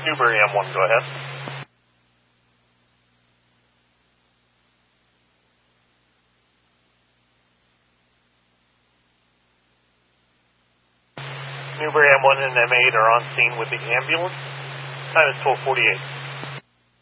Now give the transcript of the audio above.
Newbury M1, go ahead. Newbury M1 and M8 are on scene with the ambulance. Time is 12:48.